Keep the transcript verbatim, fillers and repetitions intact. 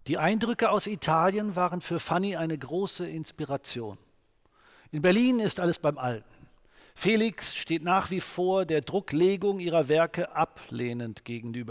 Die Eindrücke aus Italien waren für Fanny eine große Inspiration. In Berlin ist alles beim Alten. Felix steht nach wie vor der Drucklegung ihrer Werke ablehnend gegenüber.